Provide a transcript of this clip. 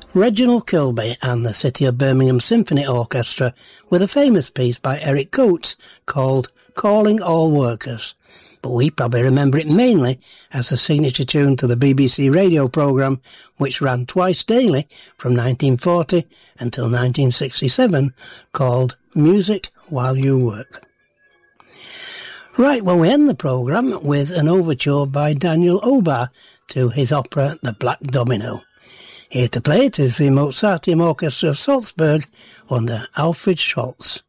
Reginald Kilby and the City of Birmingham Symphony Orchestra with a famous piece by Eric Coates called Calling All Workers, but we probably remember it mainly as the signature tune to the BBC radio programme, which ran twice daily from 1940 until 1967, called Music While You Work. Right, well, we end the programme with an overture by Daniel Obar to his opera The Black Domino. Here to play it is the Mozarteum Orchestra of Salzburg under Alfred Scholz.